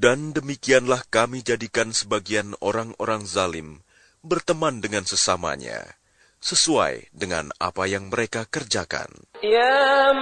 Dan demikianlah kami jadikan sebagian orang-orang zalim berteman dengan sesamanya, sesuai dengan apa yang mereka kerjakan. Ya